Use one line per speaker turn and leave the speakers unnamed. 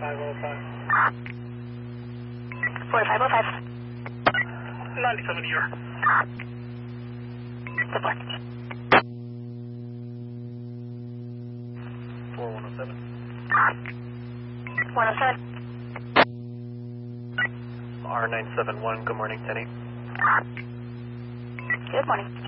4505.
97 New York.
Support.
4107.
107.
R971, good morning, 10-8.
Good morning.